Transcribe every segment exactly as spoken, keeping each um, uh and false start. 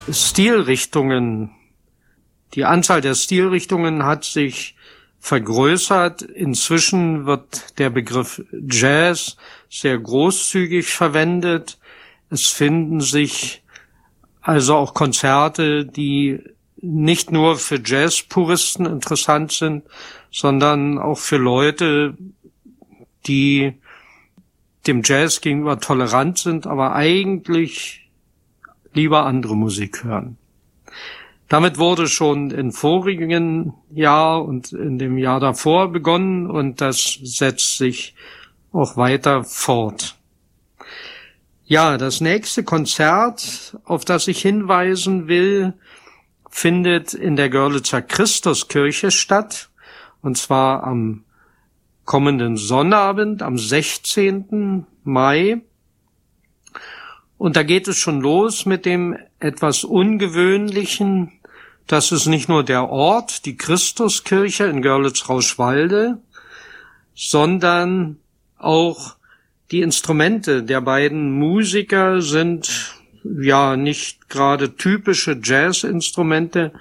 Stilrichtungen, die Anzahl der Stilrichtungen hat sich vergrößert. Inzwischen wird der Begriff Jazz sehr großzügig verwendet. Es finden sich also auch Konzerte, die nicht nur für Jazzpuristen interessant sind, sondern auch für Leute, die dem Jazz gegenüber tolerant sind, aber eigentlich lieber andere Musik hören. Damit wurde schon im vorigen Jahr und in dem Jahr davor begonnen und das setzt sich auch weiter fort. Ja, das nächste Konzert, auf das ich hinweisen will, findet in der Görlitzer Christuskirche statt, und zwar am kommenden Sonnabend, am sechzehnten Mai. Und da geht es schon los mit dem etwas Ungewöhnlichen. Das ist nicht nur der Ort, die Christuskirche in Görlitz-Rauschwalde, sondern auch die Instrumente der beiden Musiker sind ja nicht gerade typische Jazzinstrumente.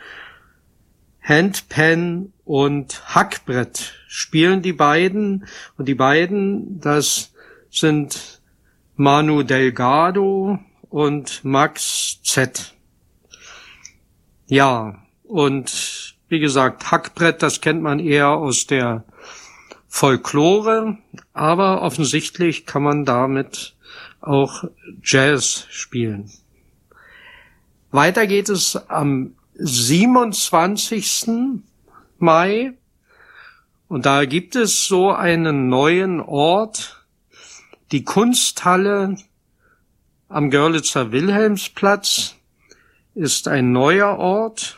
Handpan und Hackbrett spielen die beiden, und die beiden, das sind Manu Delgado und Max Z. Ja, und wie gesagt, Hackbrett, das kennt man eher aus der Folklore, aber offensichtlich kann man damit auch Jazz spielen. Weiter geht es am siebenundzwanzigsten Mai, und da gibt es so einen neuen Ort, die Kunsthalle am Görlitzer Wilhelmsplatz ist ein neuer Ort,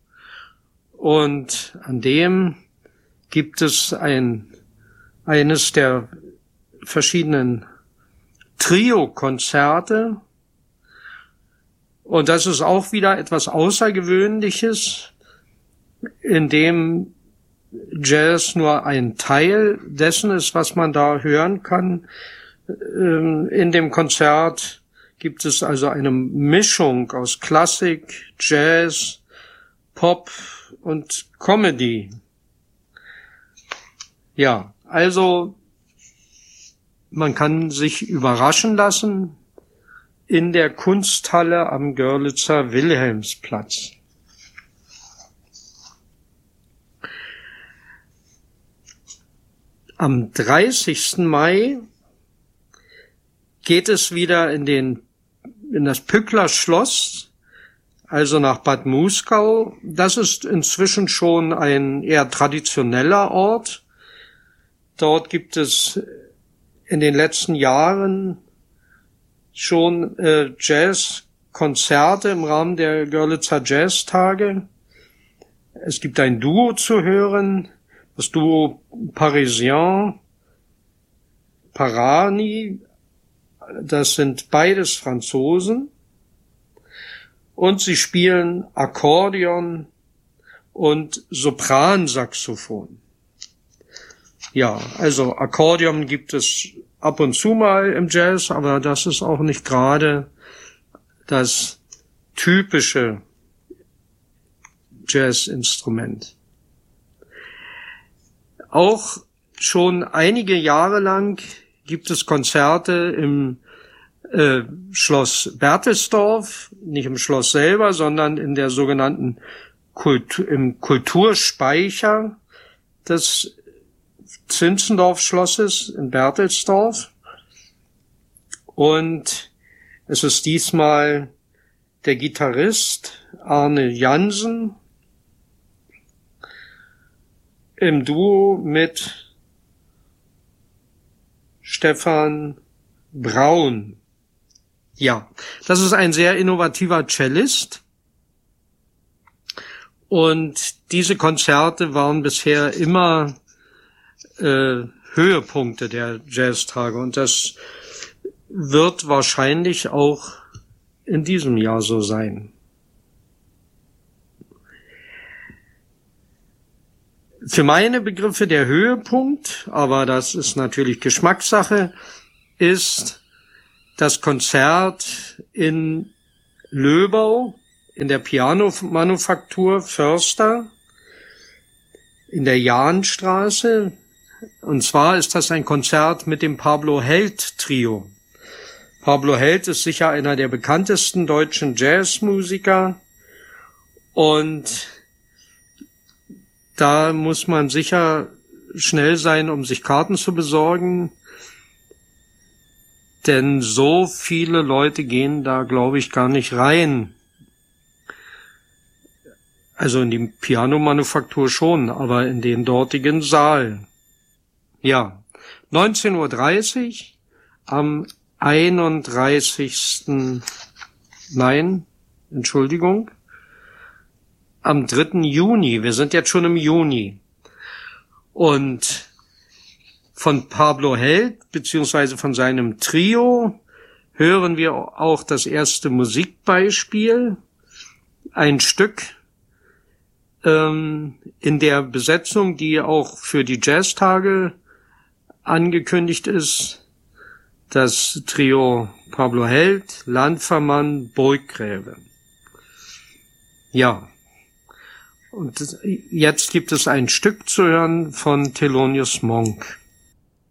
und an dem gibt es ein eines der verschiedenen Trio-Konzerte, und das ist auch wieder etwas Außergewöhnliches, in dem Jazz nur ein Teil dessen ist, was man da hören kann. In dem Konzert gibt es also eine Mischung aus Klassik, Jazz, Pop und Comedy. Ja, also man kann sich überraschen lassen in der Kunsthalle am Görlitzer Wilhelmsplatz. Am dreißigsten Mai geht es wieder in den in das Pückler Schloss, also nach Bad Muskau. Das ist inzwischen schon ein eher traditioneller Ort. Dort gibt es in den letzten Jahren schon äh, Jazzkonzerte im Rahmen der Görlitzer Jazztage. Es gibt ein Duo zu hören, das Duo Parisien Parani. Das sind beides Franzosen, und sie spielen Akkordeon und Sopransaxophon. Ja, also Akkordeon gibt es ab und zu mal im Jazz, aber das ist auch nicht gerade das typische Jazzinstrument. Auch schon einige Jahre lang gibt es Konzerte im äh, Schloss Berthelsdorf, nicht im Schloss selber, sondern in der sogenannten Kultur, im Kulturspeicher des Zinzendorf-Schlosses in Berthelsdorf. Und es ist diesmal der Gitarrist Arne Jansen im Duo mit Stefan Braun. Ja, das ist ein sehr innovativer Cellist. Und diese Konzerte waren bisher immer äh, Höhepunkte der Jazztage. Und das wird wahrscheinlich auch in diesem Jahr so sein. Für meine Begriffe der Höhepunkt, aber das ist natürlich Geschmackssache, ist das Konzert in Löbau in der Pianomanufaktur Förster in der Jahnstraße. Und zwar ist das ein Konzert mit dem Pablo Held Trio. Pablo Held ist sicher einer der bekanntesten deutschen Jazzmusiker. Und da muss man sicher schnell sein, um sich Karten zu besorgen. Denn so viele Leute gehen da, glaube ich, gar nicht rein. Also in die Pianomanufaktur schon, aber in den dortigen Saal. Ja, neunzehn Uhr dreißig am einunddreißigsten Nein, Entschuldigung, am dritten Juni. Wir sind jetzt schon im Juni. Und von Pablo Held, beziehungsweise von seinem Trio, hören wir auch das erste Musikbeispiel. Ein Stück ähm, in der Besetzung, die auch für die Jazztage angekündigt ist. Das Trio Pablo Held, Landvermann, Burggräbe. Ja. Und jetzt gibt es ein Stück zu hören von Thelonious Monk.